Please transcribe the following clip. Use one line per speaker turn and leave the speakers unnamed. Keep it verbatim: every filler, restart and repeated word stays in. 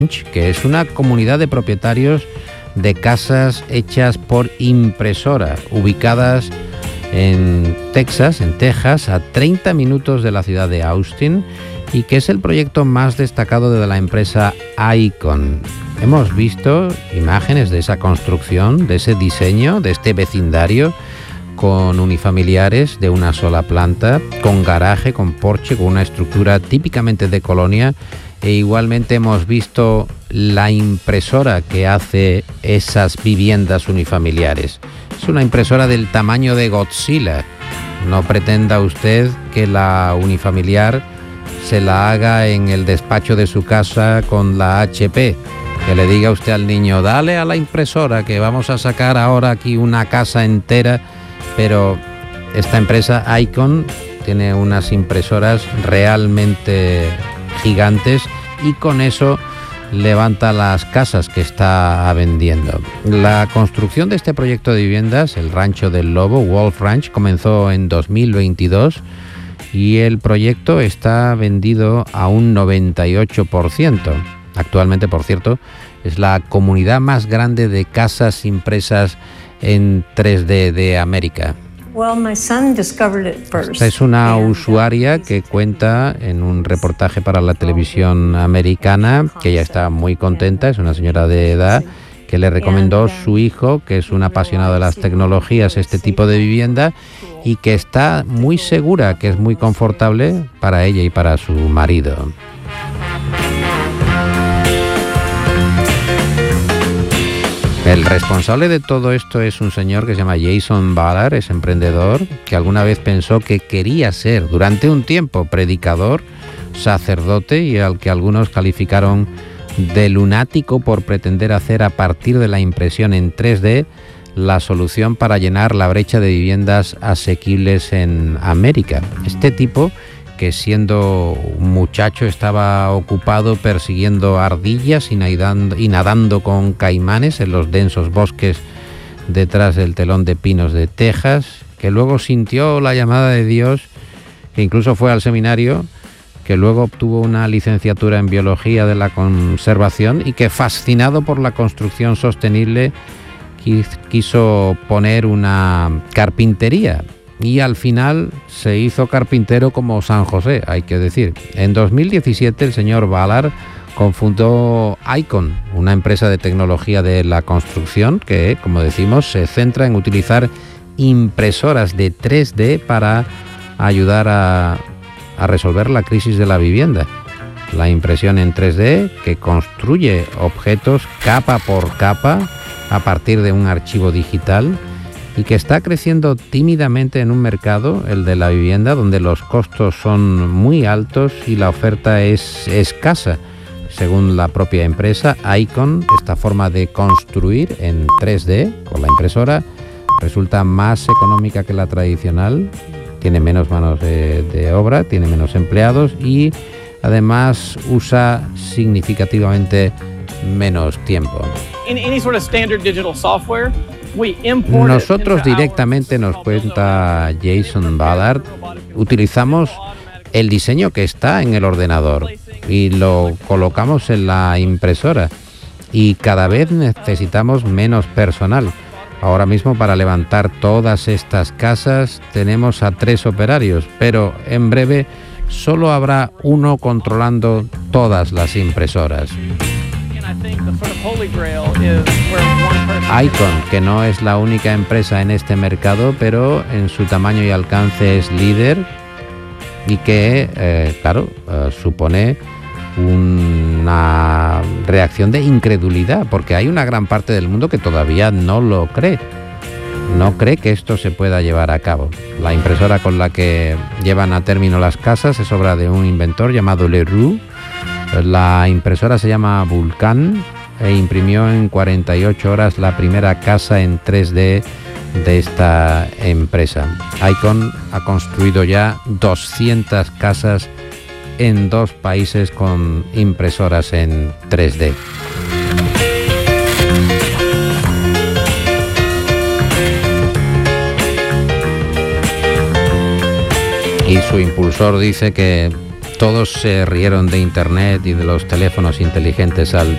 que es una comunidad de propietarios de casas hechas por impresora, ubicadas en Texas, en Texas, a treinta minutos de la ciudad de Austin, y que es el proyecto más destacado de la empresa Icon. Hemos visto imágenes de esa construcción, de ese diseño, de este vecindario, con unifamiliares de una sola planta, con garaje, con porche, con una estructura típicamente de colonia, e igualmente hemos visto la impresora que hace esas viviendas unifamiliares. Es una impresora del tamaño de Godzilla. No pretenda usted que la unifamiliar se la haga en el despacho de su casa con la H P. Que le diga usted al niño, dale a la impresora que vamos a sacar ahora aquí una casa entera. Pero esta empresa Icon tiene unas impresoras realmente gigantes y con eso levanta las casas que está vendiendo. La construcción de este proyecto de viviendas, el Rancho del Lobo, Wolf Ranch, comenzó en dos mil veintidós y el proyecto está vendido a un noventa y ocho por ciento. Actualmente, por cierto, es la comunidad más grande de casas impresas en tres D de América. Esta es una usuaria que cuenta en un reportaje para la televisión americana que ella está muy contenta, es una señora de edad que le recomendó su hijo, que es un apasionado de las tecnologías, este tipo de vivienda, y que está muy segura, que es muy confortable para ella y para su marido. El responsable de todo esto es un señor que se llama Jason Ballard, es emprendedor, que alguna vez pensó que quería ser durante un tiempo predicador, sacerdote, y al que algunos calificaron de lunático por pretender hacer a partir de la impresión en tres D la solución para llenar la brecha de viviendas asequibles en América. Este tipo, que siendo un muchacho estaba ocupado persiguiendo ardillas y nadando, y nadando con caimanes en los densos bosques detrás del telón de pinos de Texas, que luego sintió la llamada de Dios, que incluso fue al seminario, que luego obtuvo una licenciatura en biología de la conservación y que, fascinado por la construcción sostenible, quiso poner una carpintería. Y al final se hizo carpintero como San José, hay que decir. En dos mil diecisiete el señor Ballard cofundó Icon, una empresa de tecnología de la construcción que, como decimos, se centra en utilizar impresoras de tres D para ayudar a, a resolver la crisis de la vivienda. La impresión en tres D que construye objetos capa por capa a partir de un archivo digital, y que está creciendo tímidamente en un mercado, el de la vivienda, donde los costos son muy altos y la oferta es escasa. Según la propia empresa Icon, esta forma de construir en tres D con la impresora resulta más económica que la tradicional, tiene menos manos de, de obra, tiene menos empleados y además usa significativamente menos tiempo. Nosotros directamente, nos cuenta Jason Ballard, utilizamos el diseño que está en el ordenador y lo colocamos en la impresora, y cada vez necesitamos menos personal. Ahora mismo, para levantar todas estas casas tenemos a tres operarios, pero en breve solo habrá uno controlando todas las impresoras. Icon, que no es la única empresa en este mercado, pero en su tamaño y alcance es líder, y que, eh, claro, eh, supone una reacción de incredulidad, porque hay una gran parte del mundo que todavía no lo cree, no cree que esto se pueda llevar a cabo. La impresora con la que llevan a término las casas es obra de un inventor llamado Leroux. La impresora se llama Vulcan e imprimió en cuarenta y ocho horas la primera casa en tres D de esta empresa. Icon ha construido ya doscientas casas en dos países con impresoras en tres D. Y su impulsor dice que todos se rieron de Internet y de los teléfonos inteligentes al